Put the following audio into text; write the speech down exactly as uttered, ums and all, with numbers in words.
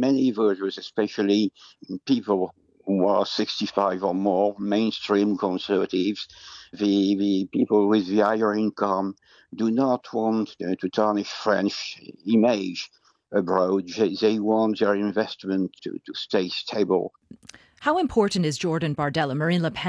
many voters, especially people who are sixty-five or more, mainstream conservatives, the, the people with the higher income, do not want uh, to tarnish French image abroad. They, they want their investment to, to stay stable. How important is Jordan Bardella, Marine Le Pen?